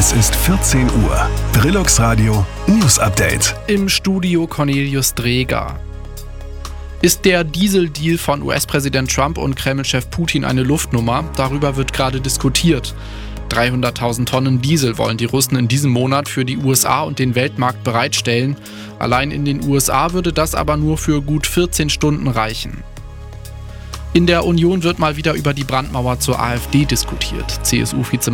Es ist 14 Uhr. Brillux Radio News Update. Im Studio Cornelius Dreger. Ist der Dieseldeal von US-Präsident Trump und Kreml-Chef Putin eine Luftnummer? Darüber wird gerade diskutiert. 300.000 Tonnen Diesel wollen die Russen in diesem Monat für die USA und den Weltmarkt bereitstellen. Allein in den USA würde das aber nur für gut 14 Stunden reichen. In der Union wird mal wieder über die Brandmauer zur AfD diskutiert. CSU-Vize